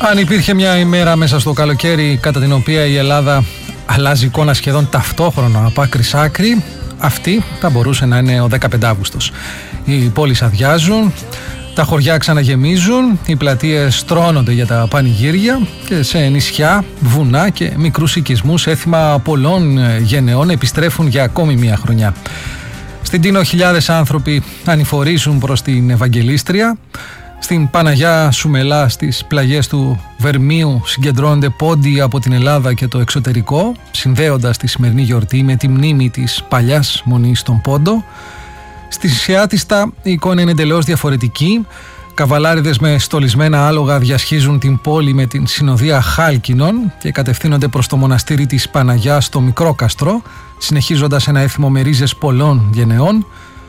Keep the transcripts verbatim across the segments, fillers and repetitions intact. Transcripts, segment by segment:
Αν υπήρχε μια ημέρα μέσα στο καλοκαίρι κατά την οποία η Ελλάδα αλλάζει εικόνα σχεδόν ταυτόχρονα από άκρη σ' άκρη, αυτή θα μπορούσε να είναι ο δεκαπέντε Αύγουστος. Οι πόλεις αδειάζουν, τα χωριά ξαναγεμίζουν, οι πλατείες στρώνονται για τα πανηγύρια και σε νησιά, βουνά και μικρούς οικισμούς έθιμα πολλών γενεών επιστρέφουν για ακόμη μια χρονιά. Στην Τίνο χιλιάδες άνθρωποι ανηφορίζουν προς την Ευαγγελίστρια. Στην Παναγιά Σουμελά, στις πλαγιές του Βερμίου, συγκεντρώνονται πόντοι από την Ελλάδα και το εξωτερικό, συνδέοντας τη σημερινή γιορτή με τη μνήμη της παλιάς Μονής στον Πόντο. Στη Σιάτιστα η εικόνα είναι εντελώς διαφορετική. Καβαλάριδες με στολισμένα άλογα διασχίζουν την πόλη με την συνοδεία χάλκινων και κατευθύνονται προς το μοναστήρι της Παναγιάς στο Μικρόκαστρο, συνεχίζοντας ένα έθιμο με ρίζες πολλών γενεών.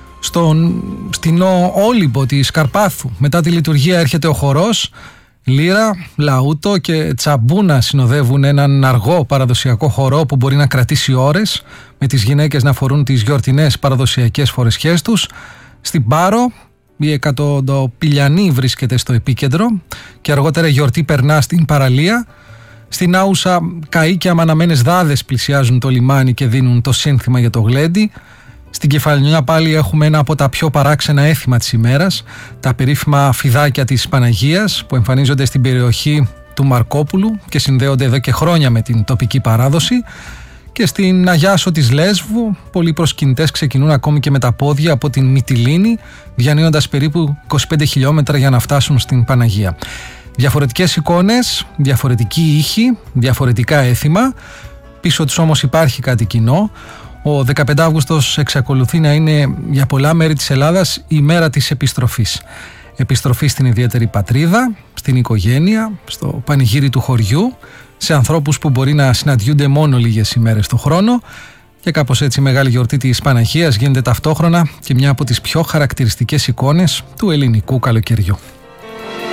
Στον στινό Όλυμπο της Καρπάθου, μετά τη λειτουργία έρχεται ο χορός. Λύρα, λαούτο και τσαμπούνα συνοδεύουν έναν αργό παραδοσιακό χορό που μπορεί να κρατήσει ώρες, με τις γυναίκες να φορούν τις γιορτινές παραδοσιακές φορεσιές τους. Στην Πάρο η εκατοντοπηλιανή βρίσκεται στο επίκεντρο και αργότερα η γιορτή περνά στην παραλία. Στην Άουσα καεί και αμαναμένες δάδες πλησιάζουν το λιμάνι και δίνουν το σύνθημα για το γλέντι. Στην Κεφαλονιά πάλι έχουμε ένα από τα πιο παράξενα έθιμα της ημέρας, τα περίφημα φιδάκια της Παναγίας που εμφανίζονται στην περιοχή του Μαρκόπουλου και συνδέονται εδώ και χρόνια με την τοπική παράδοση. Και στην Αγιάσο της Λέσβου πολλοί προσκυνητές ξεκινούν ακόμη και με τα πόδια από την Μυτιλήνη, διανύοντας περίπου είκοσι πέντε χιλιόμετρα για να φτάσουν στην Παναγία. Διαφορετικές εικόνες, διαφορετικοί ήχοι, διαφορετικά έθιμα, πίσω τους όμως υπάρχει κάτι κοινό. Ο δεκαπέντε Αύγουστος εξακολουθεί να είναι για πολλά μέρη της Ελλάδας η μέρα της επιστροφής. Επιστροφή στην ιδιαίτερη πατρίδα, στην οικογένεια, στο πανηγύρι του χωριού, σε ανθρώπους που μπορεί να συναντιούνται μόνο λίγες ημέρες το χρόνο, και κάπως έτσι η μεγάλη γιορτή της Παναγίας γίνεται ταυτόχρονα και μια από τις πιο χαρακτηριστικές εικόνες του ελληνικού καλοκαιριού.